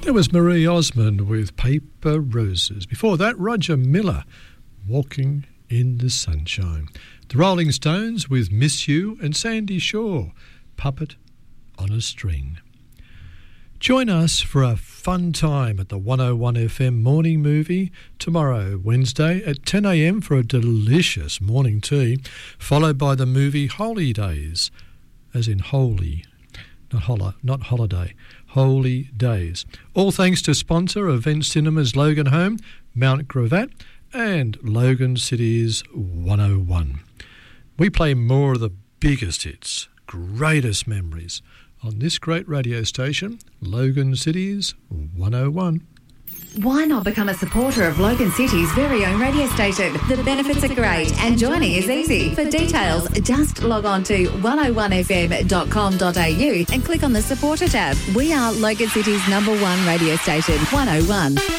That was Marie Osmond with Paper Roses. Before that, Roger Miller, Walking in the Sunshine. The Rolling Stones with Miss You, and Sandy Shaw, Puppet on a String. Join us for a fun time at the 101 FM morning movie tomorrow, Wednesday at 10 a.m. for a delicious morning tea, followed by the movie Holy Days, as in holy, not holiday, Holy Days. All thanks to sponsor Event Cinemas Logan Home, Mount Gravatt, and Logan City's 101. We play more of the biggest hits, greatest memories on this great radio station, Logan City's 101. Why not become a supporter of Logan City's very own radio station? The benefits are great and joining is easy. For details, just log on to 101fm.com.au and click on the supporter tab. We are Logan City's #1 radio station, 101.